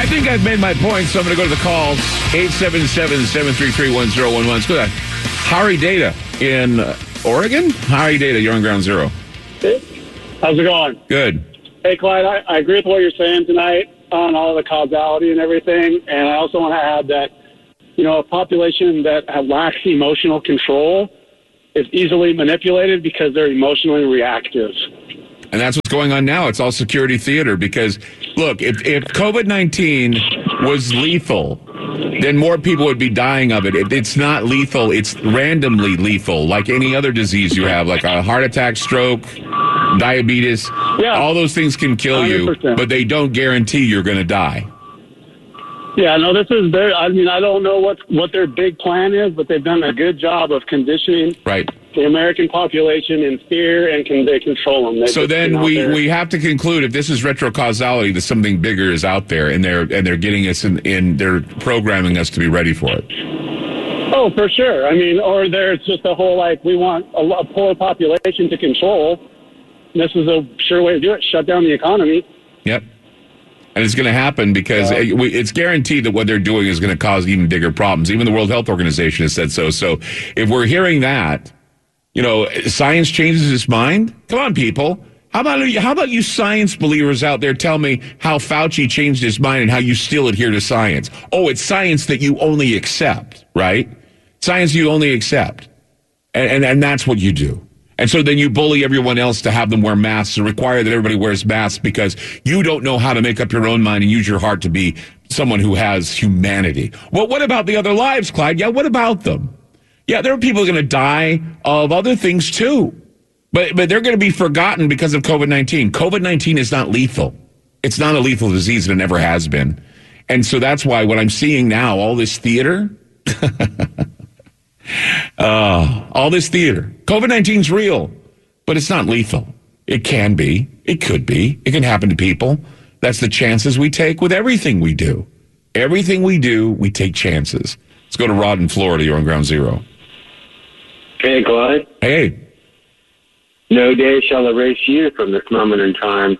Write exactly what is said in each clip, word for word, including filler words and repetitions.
think I've made my point, so I'm going to go to the calls. eight seven seven, seven three three, one zero one one. Let's go to Hari Data in Oregon. Hari Data, you're on Ground Zero. Hey, how's it going? Good. Hey, Clyde, I, I agree with what you're saying tonight on all the causality and everything. And I also want to add that, you know, a population that lacks emotional control is easily manipulated because they're emotionally reactive. And that's what's going on now. It's all security theater because, look, if, if COVID nineteen was lethal, then more people would be dying of it. If it's not lethal, it's randomly lethal, like any other disease you have, like a heart attack, stroke, diabetes. Yeah. All those things can kill one hundred percent. you, but they don't guarantee you're going to die. Yeah, no, this is very, I mean, I don't know what, what their big plan is, but they've done a good job of conditioning Right. the American population in fear, and can they control them. They've So then we, we have to conclude, if this is retrocausality, that something bigger is out there, and they're and they're getting us in, in they're programming us to be ready for it. Oh, for sure. I mean, or there's just a whole, like, we want a, a poor population to control. This is a sure way to do it, shut down the economy. Yep. And it's going to happen because Yeah. it, it's guaranteed that what they're doing is going to cause even bigger problems. Even the World Health Organization has said so. So if we're hearing that, you know, science changes its mind. Come on, people. How about how about you science believers out there tell me how Fauci changed his mind and how you still adhere to science? Oh, it's science that you only accept, right? Science you only accept. And, and, and that's what you do. And so then you bully everyone else to have them wear masks and require that everybody wears masks because you don't know how to make up your own mind and use your heart to be someone who has humanity. Well, what about the other lives, Clyde? Yeah, what about them? Yeah, there are people going to die of other things too. But but they're going to be forgotten because of COVID nineteen. COVID nineteen is not lethal. It's not a lethal disease, and it never has been. And so that's why what I'm seeing now, all this theater, uh, all this theater. COVID nineteen is real, but it's not lethal. It can be. It could be. It can happen to people. That's the chances we take with everything we do. Everything we do, we take chances. Let's go to Rod in Florida. You're on Ground Zero. Hey, Clyde. Hey. No day shall erase you from this moment in time.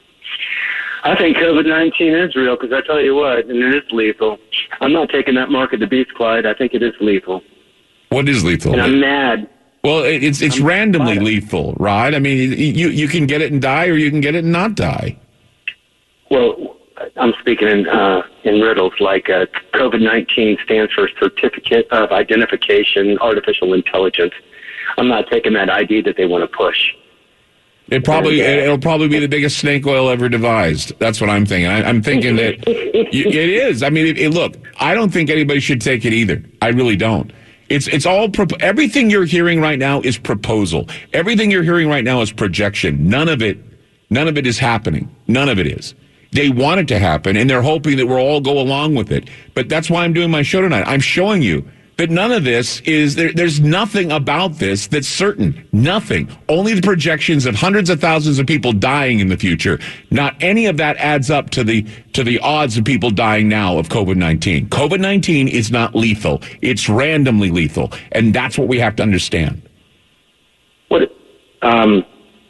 I think COVID nineteen is real because I tell you what, and it is lethal. I'm not taking that mark at the beast, Clyde. I think it is lethal. What is lethal? And I'm mad. Well, it's it's I'm randomly mad. lethal, Rod. I mean, you you can get it and die, or you can get it and not die. Well, I'm speaking in uh, in riddles, like uh, COVID nineteen stands for Certificate of Identification Artificial Intelligence. I'm not taking that I D that they want to push. It probably it'll probably be the biggest snake oil ever devised. That's what I'm thinking. I, I'm thinking that y- it is. I mean, it, it, look, I don't think anybody should take it either. I really don't. It's it's all pro- everything you're hearing right now is proposal. Everything you're hearing right now is projection. None of it, none of it is happening. None of it is. They want it to happen, and they're hoping that we'll all go along with it. But that's why I'm doing my show tonight. I'm showing you that none of this is, there, there's nothing about this that's certain. Nothing. Only the projections of hundreds of thousands of people dying in the future. Not any of that adds up to the to the odds of people dying now of COVID nineteen. COVID nineteen is not lethal. It's randomly lethal. And that's what we have to understand. What? Um,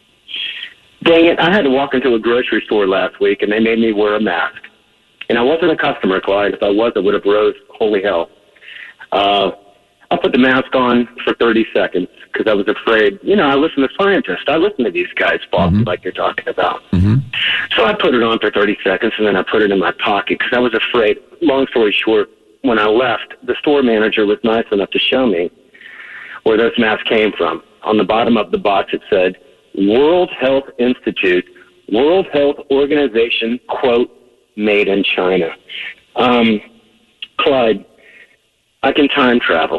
dang it, I had to walk into a grocery store last week, and they made me wear a mask. And I wasn't a customer, Clyde. If I was, I would have rose holy hell. Uh, I put the mask on for thirty seconds because I was afraid. You know, I listen to scientists. I listen to these guys talk Mm-hmm. like you're talking about. Mm-hmm. So I put it on for thirty seconds, and then I put it in my pocket because I was afraid. Long story short, when I left, the store manager was nice enough to show me where those masks came from. On the bottom of the box, it said, World Health Institute, World Health Organization, quote, made in China. Um, Clyde, I can time travel.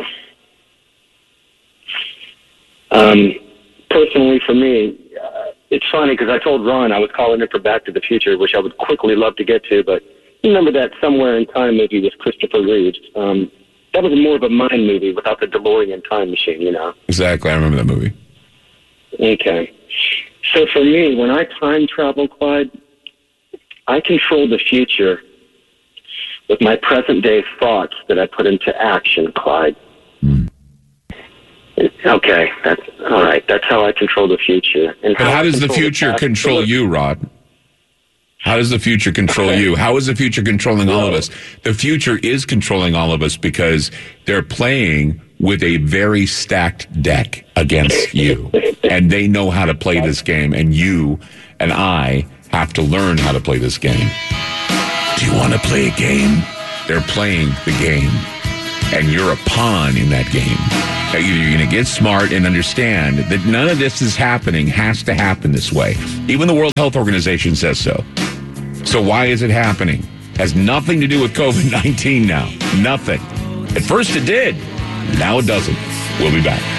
Um, personally, for me, uh, it's funny because I told Ron I was calling it for Back to the Future, which I would quickly love to get to, but you remember that Somewhere in Time movie with Christopher Reeves? Um, that was more of a mind movie without the DeLorean time machine, you know? Exactly. I remember that movie. Okay. So for me, when I time travel, Clyde, I control the future with my present-day thoughts that I put into action, Clyde. Mm. Okay, that's all right. That's how I control the future. And But how I does the control future past- control you, Rod? How does the future control you? How is the future controlling all of us? The future is controlling all of us because they're playing with a very stacked deck against you. And they know how to play this game. And you and I have to learn how to play this game. Do you want to play a game? They're playing the game. And you're a pawn in that game. You're going to get smart and understand that none of this is happening, has to happen this way. Even the World Health Organization says so. So why is it happening? Has nothing to do with COVID nineteen now. Nothing. At first it did. Now it doesn't. We'll be back.